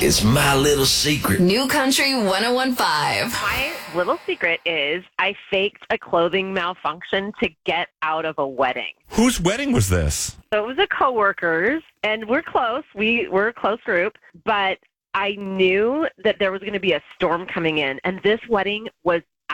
It's my little secret. New Country 101.5. My little secret is I faked a clothing malfunction to get out of a wedding. Whose wedding was this? So it was a coworker's, and we're close. We're a close group, but I knew that there was going to be a storm coming in, and this wedding was